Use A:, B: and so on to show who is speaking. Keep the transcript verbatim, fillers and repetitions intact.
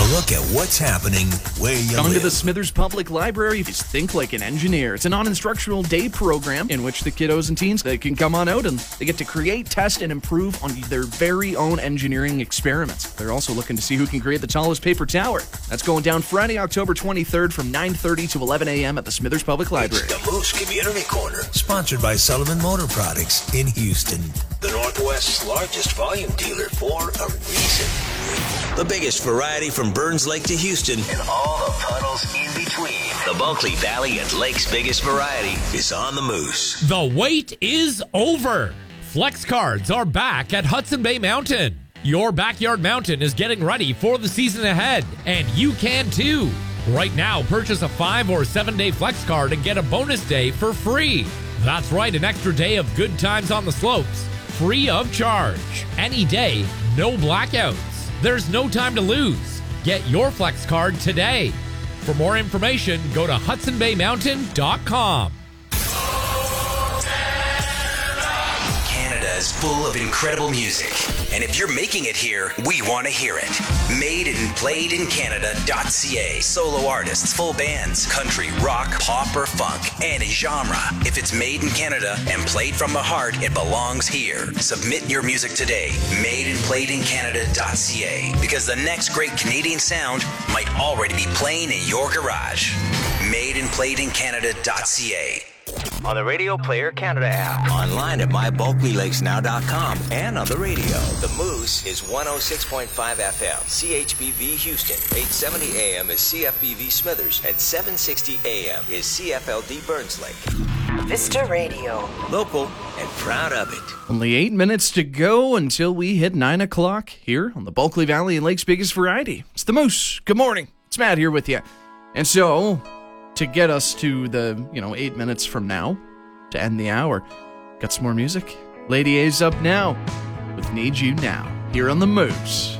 A: look at what's happening where you
B: Coming
A: live.
B: to the Smithers Public Library, just think like an engineer. It's a non-instructional day program in which the kiddos and teens, they can come on out and they get to create, test, and improve on their very own engineering experiments. They're also looking to see who can create the tallest paper tower. That's going down Friday, October twenty-third from nine thirty to eleven a.m. at the Smithers Public Library.
A: It's the Moose Community Corner, sponsored by Sullivan Motor Products in Houston. The Northwest's largest volume dealer for a reason. The biggest variety from Burns Lake to Houston and all the puddles in between. The Bulkley Valley and Lake's biggest variety is on the Moose.
C: The wait is over. Flex cards are back at Hudson Bay Mountain. Your backyard mountain is getting ready for the season ahead, and you can too. Right now, purchase a five or seven day flex card and get a bonus day for free. That's right, an extra day of good times on the slopes, free of charge. Any day, no blackouts. There's no time to lose. Get your flex card today. For more information, go to hudson bay mountain dot com.
D: Canada is full of incredible music, and if you're making it here, we want to hear it. Made and played in Canada dot c a. Solo artists, full bands, country, rock, pop, or funk, any genre. If it's made in Canada and played from the heart, it belongs here. Submit your music today. Made and played in Canada dot c a. Because the next great Canadian sound might already be playing in your garage. Made and played in Canada dot c a.
E: On the Radio Player Canada app.
D: Online at my bulkley lakes now dot com
E: And on the radio. The Moose is one oh six point five F M. C H B V Houston. eight seventy A M is C F B V Smithers. And seven sixty A M is C F L D Burns Lake.
F: Vista Radio.
E: Local and proud of it.
B: Only eight minutes to go until we hit nine o'clock here on the Bulkley Valley and Lake's biggest variety. It's the Moose. Good morning. It's Matt here with you. And so, to get us to the, you know, eight minutes from now, to end the hour, got some more music. Lady A's up now with Need You Now, here on the Moose.